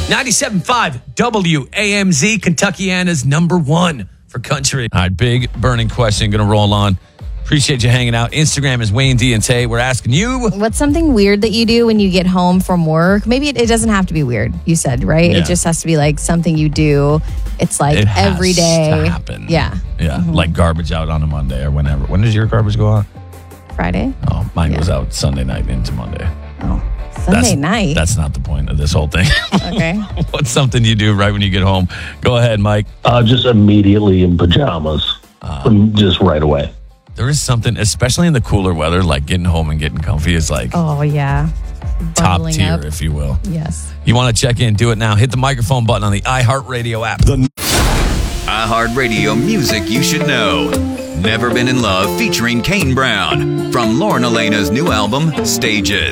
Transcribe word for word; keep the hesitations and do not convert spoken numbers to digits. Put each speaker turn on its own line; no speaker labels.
ninety-seven point five W A M Z, Kentuckiana's number one for country. All right, big burning question going to roll on. Appreciate you hanging out. Instagram is Wayne D and Tay. We're asking you.
What's something weird that you do when you get home from work? Maybe it, it doesn't have to be weird, you said, right?
Yeah.
It just has to be like something you do. It's like
It has
every day.
to happen.
Yeah.
Yeah,
Mm-hmm.
like garbage out on a Monday or whenever. When does your garbage go out?
Friday?
Oh, mine
Yeah.
goes out Sunday night into Monday.
Oh, Sunday
That's,
night.
That's not the point of this whole thing.
Okay.
What's something you do right when you get home? Go ahead, Mike.
Uh, just immediately in pajamas,
Uh,
just right away.
There is something, especially in the cooler weather, like getting home and getting comfy is like
Oh, yeah.
top
Bundling
tier,
up.
if you will.
Yes.
You want to check in, do it now. Hit the microphone button on the iHeartRadio app.
iHeartRadio music you should know. Never Been in Love featuring Kane Brown from Lauren Elena's new album, Stages.